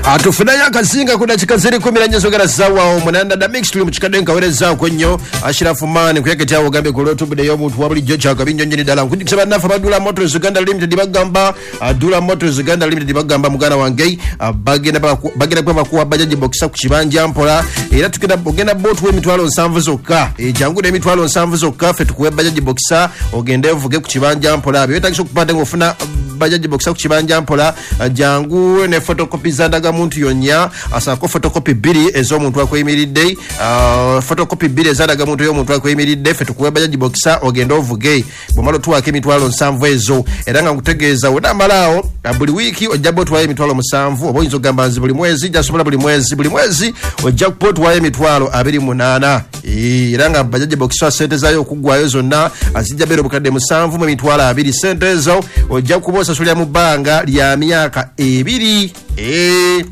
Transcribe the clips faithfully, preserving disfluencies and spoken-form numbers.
atufuna akazinga kuna chikaziri kumi na nyesogera zawa munanda da mix tuli mchikadenka wereza kwenyo Ashirafu Mani kuyaketi hao gambe kulotu bide yomu tuwabuli jocha kabinyo njini dala mkundi kusema nafa badula Motors Uganda Limited bagamba Dula Motors Uganda Limited bagamba mugana wangei bagena bagena kwa makuwa bajaji bokisa kuchibanja mpola ila tukenda bogena botu we mitwalo nsamvu zoka e jangu de mitwalo nsamvu zoka fe tukuwe bajaji bokisa ogendevu ge kuchibanja mpola beweta kisho kupata ngofuna bajaji bokisa kuchibanja mpola jangu ne photocopy zandaga muntu yonya asako photocopy biri ezo muntu wa kwemiridde uh, photocopy biri zandaga muntu yo muntu wa kwemiridde fe tukuwe bajaji bokisa ogenda ovuge bomalo tuwake mitwalo nsamvu ezo era nga ngutegeeza wona malao buli wiki ojjabo tuwaye mitwalo musanvu oboyinzo gambanzi buli mwezi jasobola buli mwezi buli mwezi ojjapo tuwaye mitwalo abiri munana era nga bajaji bokisa sente zayo okugwayo zonna azijja bero bukadde musanvu mu mitwalo abiri sente ezo ojja kubosa sulya mu banga lya myaka ebiri eh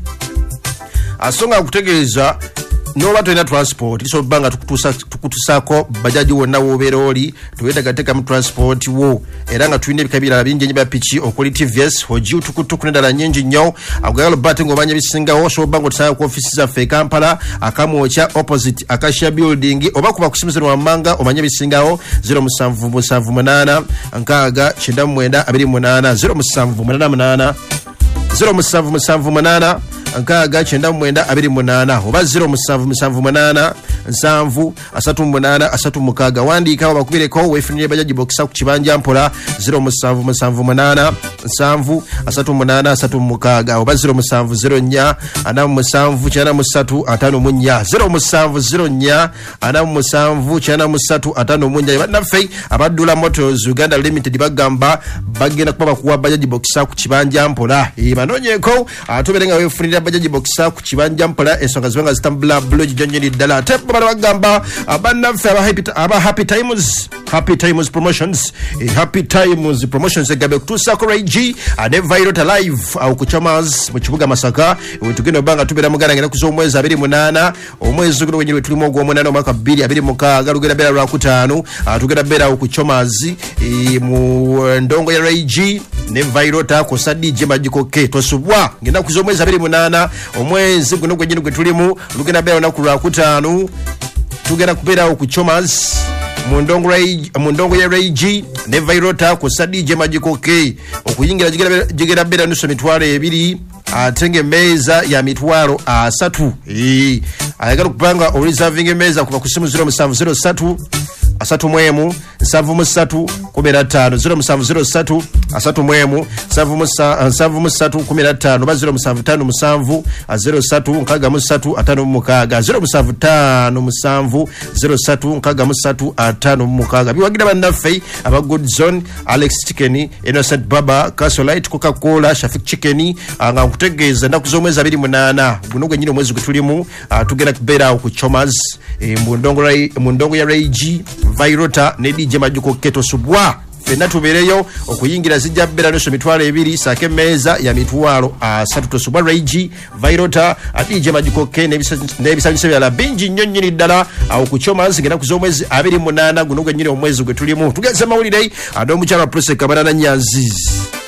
asonga kutegeeza no bato ina transport so banga tukutusa tukutusako bajaji wonna woberoli tuweta gateka mu transport wo era nga tuine bikabira bingi nyiba pichi okuli T V S hoji tukutuku ndala nyingi nyo agalo batingo banya bisinga wo so bango tsaya ku office za fe Kampala akamocha opposite Acacia building oba kuba kusimizira wamanga omanya bisingawo zero musanvu musanvu munana ankaga chenda mwenda abiri munana zero musanvu munana munana zero musanvu musanvu munana ankaga chenda mwenda abiri munana oba zero musanvu musanvu munana nsanvu asatu munana asatu mukaga wandika bakubireko wefunire bajaji bokisa ku kibanja mpola zero musanvu musanvu munana nsanvu asatu munana asatu mukaga oba zero musanvu zero nya ana musanvu chana musatu atano munya zero musanvu zero nya ana musanvu chana musatu atano munya bana fei abadula Motors Uganda Limited bagamba bagenda kuba kuwa bajaji bokisa ku kibanja mpola e banonyeko atuberenga wefunire bajaji bokisa ku kibanja mpola esonga zwenga zitambula bloji jonjeni dala tepo bagamba abana fe aba happy aba happy times happy times promotions e happy times promotions egabe kutusa ko G ade viral live au kuchamas mu kibuga Masaka wetugenda banga tubera mugana ngena kuzo mwezi abiri munana omwezi guno wenyewe tulimo gwo munana mwaka abiri abiri mukaga lugera bera lwa kutano tugenda bera ku chomazi e mu ndongo ya G ne viral ta ko sadi je majiko ke tosubwa ngena kuzo mwezi abiri munana omwezi guno gwenyewe gwetulimu lugera bera na ku lwa kutano tugenda kubera ku chomas mundongo rai mundongo ya G ne virota ko sadije majiko ke okuyingira jigera jigera bera nuso mitwaro ebiri atenge meza ya mitwaro asatu eh ayagala kupanga o reserving meza kuba kusimu zero musanvu zero satu asatu mwemu nsavu musatu kumira tano zero musanvu zero satu asatu mwemu nsavu musa nsavu musatu kumira tano ba zero musanvu tano musanvu zero satu nkaga musatu atano mukaga zero musanvu tano musanvu zero satu nkaga musatu atano mukaga biwagira banafe aba Good Zone Alex Chicken Innocent Baba Casolite Coca-Cola Shafik Chicken anga kutegeza ndakuzomweza abiri munana gunogwe nyine mwezi gutulimu tugera kubera ku Chomas e mundongo rai mundongo ya G virota ne D J majuko keto subwa fena tubereyo okuyingira zijja bera nuso mitwalo ebiri sake meza ya mitwalo asatu to subwa G virota D J majuko ke ne bisanyise bya la bingi nyonyini dala au kuchoma zingena kuzomwezi abiri munana gunogwe nyine omwezi gwetulimu tugeze mawulire ado muchara prose kabana nyazizi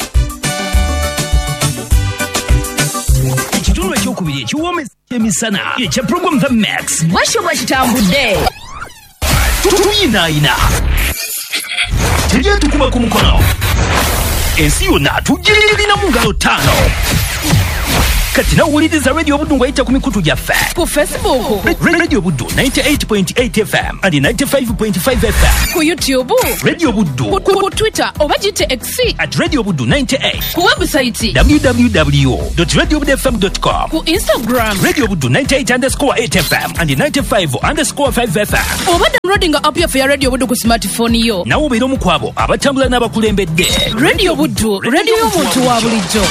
ekitulu ekyokubiri ekiwomeza emisana ekya program The Max washo bwakitambudde tuyinaayina tujye tukuba ku mukono ensi yonna tugirina mu ngalo ttaano kati nawuliriza Radio Buddu ng'ayita ku mikutu gyaffe ku Facebook Radio Buddu ninety-eight point eight F M and ninety-five point five F M ku YouTube Radio Buddu ku, ku, ku Twitter oba jite X at Radio Buddu ninety-eight ku website w w w dot radio buddu f m dot com ku Instagram Radio Buddu ninety-eight underscore eight F M and ninety-five underscore five F M oba downloading app ya ya Radio Buddu ku smartphone yo nawo beera omu kwabo abatambula n'abakulembedde Radio Buddu radio y'omuntu wa bulijjo.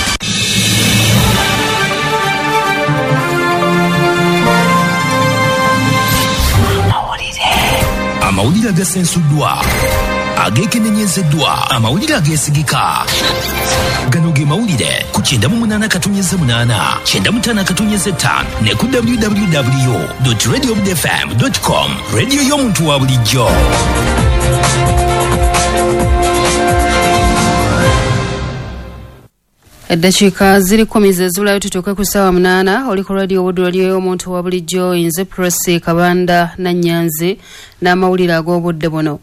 amawulire agasensuddwa agekenenyezeddwa amawulire agesigika gano ge mawulire ku kyenda mu munaana katonyeze munaana kyenda mu ttaano katonyeze ttaano ne ku w w w dot radio buddu f m dot com radio y'omuntu wa bulijjo. Eddakiika ziri kkumi ze zulayo tutuuke ku ssaawa munaana oli ku radio Wood radio y'omuntu wa bulijjo nze Presi Kabanda Nannyanzi n'amawulire ag'obudde buno.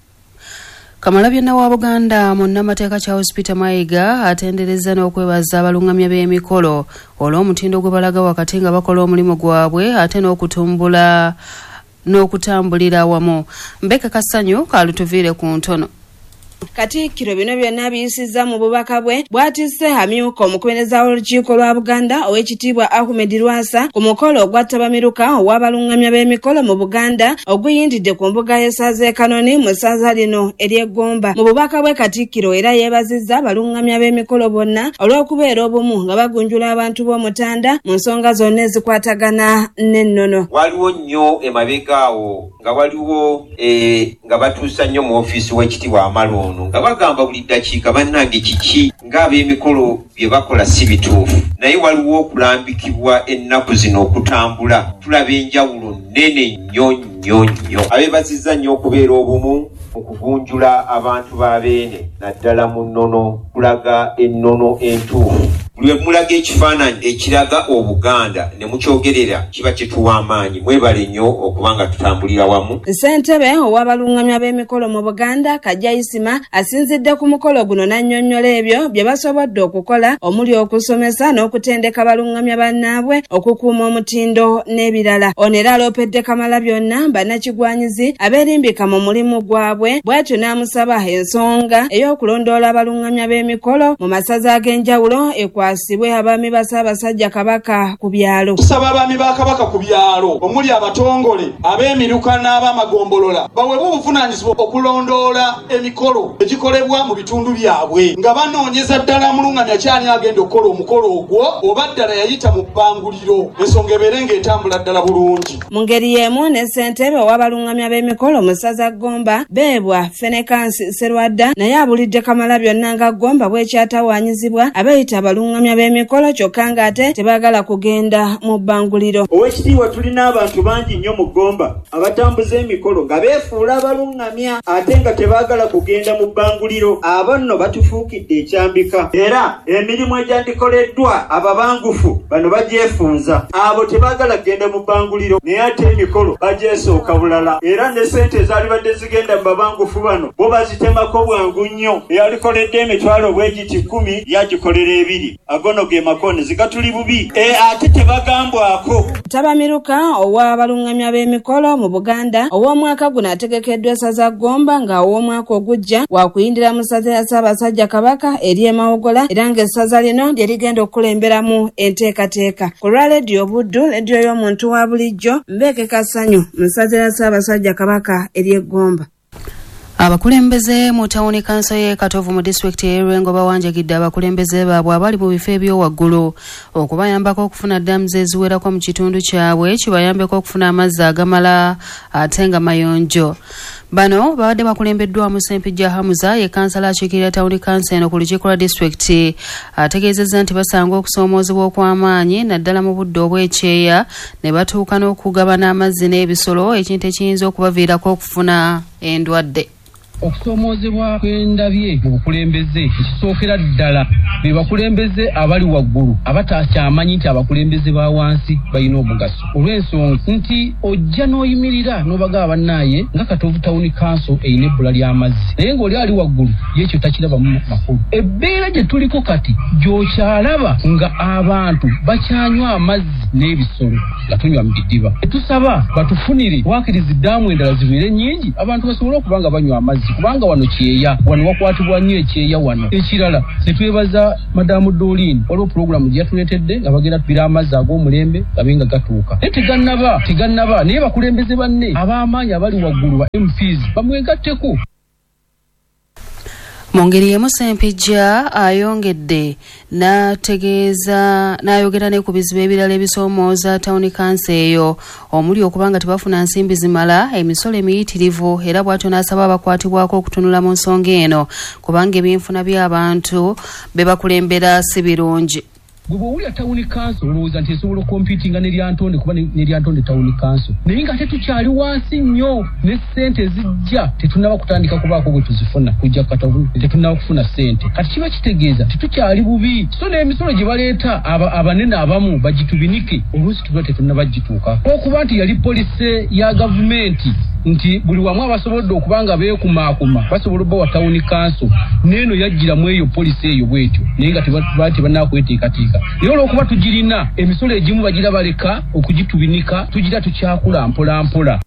Kamalabyonna wa Buganda mu nnamateeka Charles Peter Mayiga atenderezza n'okwebaza abalungamya b'emikolo olw'omutindo gwe balaga wakati nga bakola omulimu gwabwe ate n'okutumbula n'okutambulira awamu. Mbeka Kasanyu kalutuviire ku ntono. Katikkiro bino byonna biyisizza mu bubaka bwe bwatisse amyuka omukubereza w'olukiiko lwa Buganda ow'ekitiibwa Ahmed Lwasa ku mukolo ogwattabamiruka ow'abalungamya b'emikolo mu Buganda oguyindidde ku mbuga y'essaza e Kanoni mu ssaza lino ery'Eggomba. Mu bubaka bwe Katikkiro era yeebazizza abalungamya b'emikolo bonna olw'okubeera obumu nga bagunjula abantu b'Omutanda mu nsonga zonna ezikwatagana n'ennono. Waliwo nnyo emabega awo nga waliwo e, nga batuusa nnyo mu ofiisi w'ekitiibwa Amalo nga bagamba buli ddakiika bannange kiki ng'ab'emikolo bye bakola si bituufu, naye waliwo okulambikibwa ennaku zino okutambula. Tulaba enjawulo nnene nnyo nnyo nnyo. Abeebazizza nnyo okubeera obumu okugunjula abantu b'abeene naddala mu nnono kulaga ennono entuufu. Buli we mulaga ekifaananyi ekiraga Obuganda ne mukyogerera kiba kituwa amaanyi. Mwebale nnyo okubanga tutambulira wamu. Ssentebe ow'abalungamya b'emikolo mu Buganda Kajja Isima asinzidde ku mukolo guno n'annyonnyola ebyo bye basobodde okukola omuli okusomesa n'okutendeka abalungamya bannaabwe okukuuma omutindo n'ebirala. Ono era aloopedde Kamalabyonna bannakigwanyizi abeerimbika mu mulimu gwabwe bw'atyo n'amusaba ensonga ey'okulondoola abalungamya b'emikolo mu masaza ag'enjawulo ekwasibwe abaami ba Ssaabasajja Kabaka ku byalo. Tusaba abaami ba Kabaka ku byalo omuli abatongole ab'emiruka n'ab'amagombolola baweebwe obuvunaanyizibwa okulondoola emikolo egikolebwa mu bitundu byabwe nga banoonyeza ddala mulungamya kyani agenda okukola omukolo ogwo oba ddala yayita mu bbanguliro ensonga ebeere ng'etambula ddala bulungi. Mu ngeri y'emu ne ssentebe ow'abalungamya b'emikolo mu ssaza Ggomba Beebwa Fenekansi Serwadda naye abulidde Kamalabyonna nga Ggomba bw'ekyatawaanyizibwa abeeyita abalungamya b'emikolo kyokka ng'ate tebaagala kugenda mu bbanguliro. Ow'ekitiibwa tulina abantu bangi nnyo mu Ggomba abatambuza emikolo nga beefuula abalungamya ate nga tebaagala kugenda mu bbanguliro. Abo nno batufuukidde ekyambika era emirimu egyandikoleddwa ababangufu bano bagyefunza. Abo tebaagala kugenda mu bbanguliro naye ate emikolo bagyeesooka bulala era ne ssente ezaali badde zigenda mu babangufu bano bo bazitemako bwangu nnyo. Eyalikoledde emitwalo bwegiti kkumi yagikolera ebiri. Agono ge makone zigatuli bubi e ate tebagambwako. Tabamiruka ow'abalungamya b'emikolo mu Buganda ow'omwaka guno ategekeddwa essaza Ggomba nga ow'omwaka ogujja wakuyindira mu ssaza ya Ssaabasajja Kabaka eri e Mawogola era ng'essaza lino lye ligenda okukulemberamu enteekateeka. Ku lwa leediyo Buddu, leediyo y'omuntu wa bulijjo, Mbeke Kasanyu mu ssaza ya Ssaabasajja Kabaka eri e Ggomba. Abakulembeze mu tawuni kanso y'e Katovu mu disitulikiti y'e Lwengo bawanjagidde abakulembeze baabwe abali mu bifo ebyowaggulu okubayambako okufuna ddamuzi eziwerako mu kitundu kyabwe kibayambeko okufuna amazzi agamala ate nga mayonjo. Bano babadde bakulembeddwamu Ssempijja Hamuza ye kansala akiikirira tawuni kanso eno ku lukiiko lwa disitulikiti ategeezezza nti basanga okusoomoozebwa okw'amaanyi naddala mu budde obw'ekyeya ne batuuka n'okugabana amazzi n'ebisolo ekintu ekiyinza okubaviirako okufuna endwadde. Okusoomoozebwa kw'endabye mu bukulembeze ekisookera ddala be bakulembeze abali waggulu abatakyamanyi nti abakulembeze ba wansi balina omugaso olw'ensonga nti ojja n'oyimirira n'obagaba bannaaye nga Katovu Tawuni Kanso erina ebbula ly'amazzi naye ng'oli ali waggulu y'ekyo takirabamu makulu. Ebbeera gye tuliko kati gy'okyalaba nga abantu bakyanywa amazzi n'ebisolo nga tunywa mu bidiba. Tusaba batufunire waakiriza ddaamu endala zibeere nnyingi abantu basobole okuba nga banywa amazzi kubanga wano kyeya wano wakwatibwa nnyo ekyeya wano. Ekirala netwebaza Madamu Dolin olwo pulogulamu gye yatuleetedde nga bagenda tubira amazzi ag'omulembe gabe nga gatuuka naye tegannaba tegannaba naye bakulembeze banne ab'amaanyi abali waggulu ba M Ps bamwegatteko. Mu ngeri y'emu Ssempijja ayongedde n'ategeeza n'ayogera ne ku bizibu ebirala ebisoomooza tawuni kanso eyo omuli okuba nga tebafuna nsimbi zimala emisolo emiyitirivu era bw'atyo n'asaba abakwatibwako okutunula mu nsonga eno kubanga ebyenfuna by'abantu be bakulembera si birungi. gwe bw'owulira tawuni kanso olowooza nti esobola okompitinga ne lyantonde kuba ne lyantonde tawuni kanso naye nga tetukyali wansi nnyo ne ssente zijja tetunnaba kutandika kubaako bwe tuzifuna kujja katabu tetunnaba kufuna ssente kati kiba kitegeeza tetukyali bubi so n'emisolo gye baleeta abanene abamu bagitubinike oluusi tuba tetunnaba gituuka okuba nti yali polisi ya gavumenti nti buli wamu abasobodde okuba nga beekumaakuma basobola obba wa tawuni kanso neeno yajjiramu eyo polisi eyo bwetyo naye nga tebannakweteekateeka naye olw'okuba tugirina emisolo egimu bagira baleka okugitubinika tugira tukyakula mpola mpola.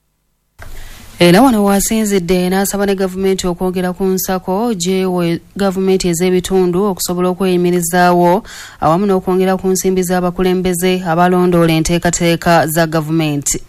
Era wano wasinzidde n'asaba ne gavumenti okwongera ku nsako gyewe gavumenti ez'ebitundu okusobola okweyimirizaawo awamu n'okwongera ku nsimbi z'abakulembeze abalondoola enteekateeka za gavumenti.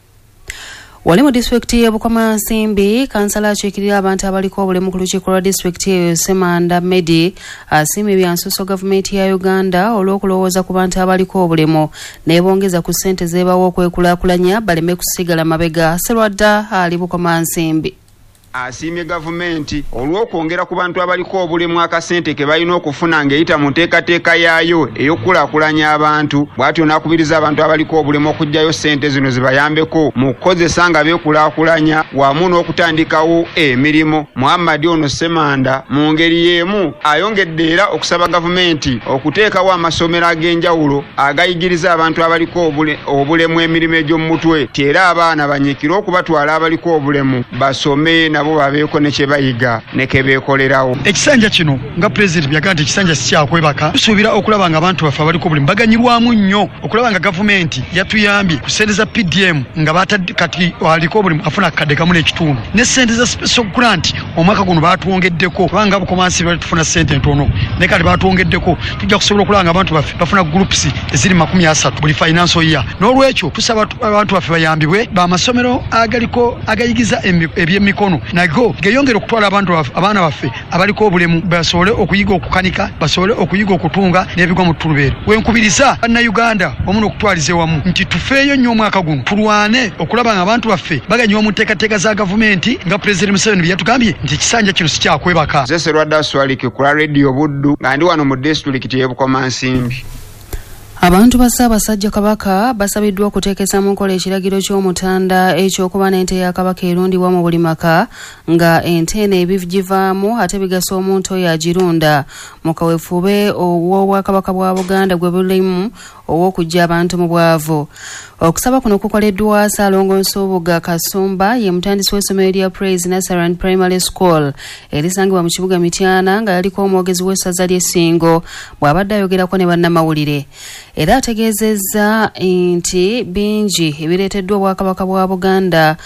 Wali mu disitulikiti y'e Bukomansimbi, kansala akiikirira abantu abaliko obulemu ku lukiiko lwa disitulikiti eyo Semanda Medi asiimye byansusso gavumenti ya Uganda olw'okulowooza ku bantu abaliko obulemu n'ebongeza ku ssente z'ebawa okwekulaakulanya baleme kusigala mabega. Serwadda ali Bukomansimbi. Asiimye gavumenti olw'okwongera ku bantu abaliko obulemu akasente ke balina okufuna ng'eyita mu nteekateeka yaayo ey'okkulaakulanya abantu bw'atyo n'akubiriza abantu abaliko obulemu okuggyayo ssente zino zibayambeko mu kukozesa nga beekulaakulanya wamu n'okutandikawo emirimu. Muhammad ono Semanda mu ngeri y'emu ayongedde era okusaba gavumenti okuteekawo amasomero ag'enjawulo agayigiriza abantu abaliko obulemu emirimu egy'omu mutwe ti era abaana banyiikire okubatwala abaliko obulemu basome na bo babeeko ne kye bayiga ne ke beekolerawo. Ekisanja kino nga pulezidenti byagaa nti ekisanja si kyakwebaka tusuubira okulaba nga abantu baffe abaliko obulemu baganyirwamu nnyo okulaba nga gavumenti yatuyambye ku ssente za P D M nga batadde kati aliko obulemu afuna akadde kamu n'ekitundu ne ssente za special grant omwaka guno baatwongeddeko kubanga Bukomansimbi bali tufuna ssente ntono ne kati baatwongeddeko tujja kusobola okulaba nga abantu baffe bafuna groups eziri makumi asatu buli financial year. N'olwekyo tusaba abantu baffe bayambibwe b'amasomero agaliko agayigiza ebyemikono nago geyongera okutwala abantu abaana baffe abaliko obulemu basobole okuyiga okukanika basobole okuyiga okutunga n'ebigwa mu ttulubeero. Wenkubiriza bannayuganda omuno okutwaliza wamu nti tufeeyo nnyo omwaka guno tulwane okulaba nga abantu baffe baganywa mu nteekateeka za gavumenti nga pulezidenti Museveni bye yatugambye nti ekisanja kino si kyakwebaka. Nze Serwadda Swaliki ku Radio Buddu nga ndi wano mu disitulikiti y'e Bukomansimbi. Abantu ba Ssaabasajja Kabaka basabiddwa okuteekesa mu nkola ekiragiro ky'omutanda ekyokuba n'ente ya Kabaka erundibwa mu buli maka nga ente eno ebivugivaamu ate bigasa omuntu oyo agirunda mu kaweefube ow'Obwakabaka bwa Buganda gwe bulimu ow'okujja abantu mu bwavu. Okusaba kuno kukoleddwa Ssaalongo Nsubuga Kasumba ye mutandisi w'essomero lya Praise Nursery and Primary School erisangibwa mu kibuga Mityana nga yaliko omwogezi w'essaza ly'e Ssingo bw'abadde ayogerako ne bannamawulire. Era ategeezezza nti bingi ebireeteddwa Obwakabaka bwa Buganda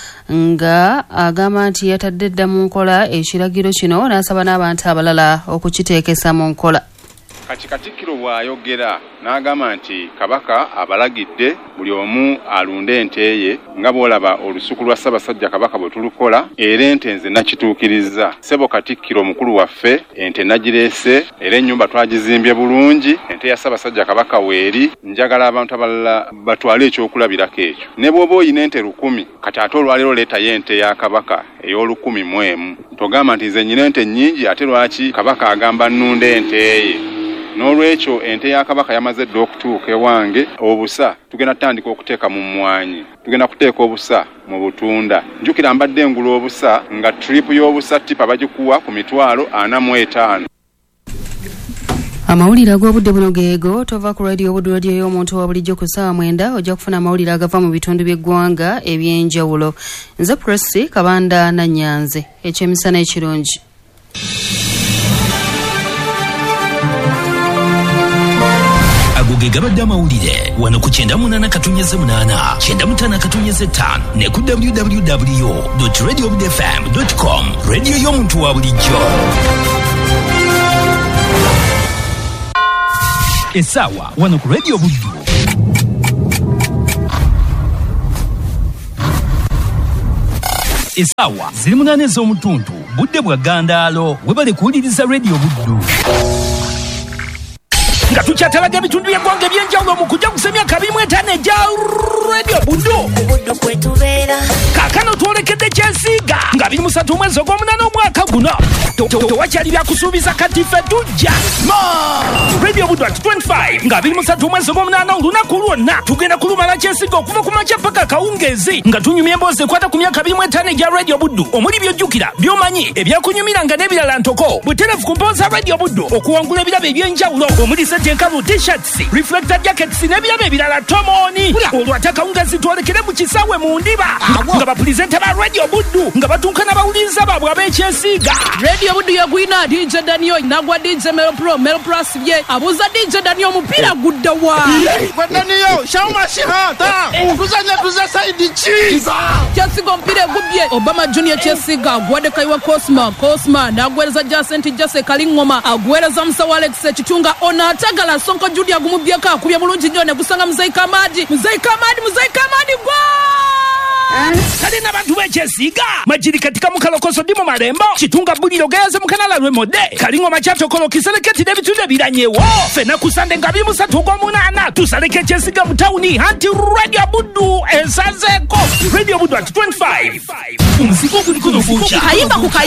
nga agamba nti yatadde dda mu nkola ekiragiro kino n'asaba n'abantu abalala okukiteekesa mu nkola. Kati Katikkiro bw'ayogera n'agamba nti Kabaka abalagidde buli omu alunde ente ye nga bw'olaba olusuku lwa Ssaabasajja Kabaka bwe tulukola era ente nze nakituukiriza. Ssebo Katikkiro mukulu waffe ente nagireese era ennyumba twagizimbye bulungi ente ya Ssaabasajja Kabaka weeri njagala abantu abalala batwale ekyokulabirako ekyo. Ne bw'oba oyina ente lukumi kati ate olwaleero leetayo ente ya Kabaka ey'olukumi mu emu togamba nti nze nnyina ente nnyingi ate lwaki Kabaka agamba nnunde ente ye. N'olwekyo ente ya Kabaka yamaze dda okutuuka ewange obusa tugenda tutandika okuteeka mu mmwanyi tugenda kuteeka obusa mu butunda. Njukira mbadde ngula obusa nga trip y'obusa tipa bagikuwa ku mitwalo ana mu etaano. Amawulire ag'obudde buno geego tova ku Radio Buddu radio y'omuntu wa bulijjo ku ssaawa mwenda ojja kufuna amawulire agava mu bitundu by'eggwanga eby'enjawulo. Nze Presi Kabanda Nanyanze ekyemisana ekirungi. Agoge gabadde amawulire wano ku kyenda munaana katonnyeze munaana kyenda mutaano katonnyeze ttaano ne ku w w w dot radio buddu f m dot com radio y'omuntu wa bulijjo. Essaawa wano ku Radio Buddu. Essaawa ziri munaana ez'omutuntu budde bwa Gandaalo webale kuwuliriza Radio Buddu. Nga tukyatalaga ebitundu by'eggwanga eby'enjawulo mu kujja kusemya kabiri mu etaano egya Radio Buddu. Kaakano twolekedde kyensiiga nga biri mu musatu omwezi ogw'omunana omwaka guno. Tewakyali byakusuubiza kati ffe tujja Radio Buddu at twenty-five nga abiri musatu omwezi ogw'omunana olunaku lwonna tugenda kulumala kyesiga okuva ku makya paka kawungezi nga tunyumya emboozi ekwata ku myaka abiri mu etaano egya Radio Buddu omuli by'ojjukira by'omanyi ebyakunyumiranga n'ebirala ntoko butereevu ku mpooza Radio Buddu okuwangula ebirabo eby'enjawulo omuli sente enkalu t-shirts reflector jackets n'ebirabo ebirala tomoni olwo ate akawungezi twolekere mu kisaawe mu ndiba nga bapulizenta ba Radio Buddu nga batuuka n'abawuliriza baabwe ab'ekyesiiga. Radio Buddu yagwina D J Daniel nagwa D J Melo Pro Melo Pro asibye abuza D J Daniel omupiira gudda wa Daniel shauma shihata kuzanya tuza side chi kyasiga omupiira egubye Obama Junior kyesiga agwadde kaiwa Cosma Cosma nagwereza Jacent Jase Kalingoma agwereza Musawa Alex Chitunga ona atagala Sonko Judy agumubyeka akubye bulungi nnyo ne gusanga Muzai Kamadi Muzai Kamadi Muzai Kamadi gwa kale n'abantu b'ekyesiiga majiri katika mukalokoso ndi mu malembo Chitunga buliro geyaze mukanala lw'emode Kalingoma kyatokolo kiseleketire ebitundu ebiranyewo fena kusande nga abiri musatu ogw'omunaana tusaleka ekyesiiga mu tawuni anti Radio Buddu esazeeko Radio Buddu at twenty-five omuzigo guliko n'okuukya kayimba ku